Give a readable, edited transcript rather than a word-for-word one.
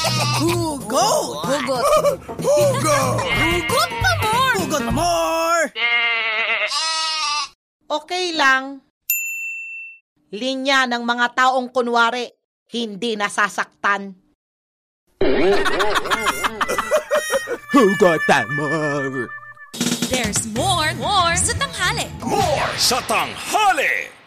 Hugot! Hugot. Hugot! Hugot pa more! Hugot pa more! Okay lang. Linya ng mga taong kunwari, hindi nasasaktan. Hugot pa more! There's more sa tanghali. More sa tanghali!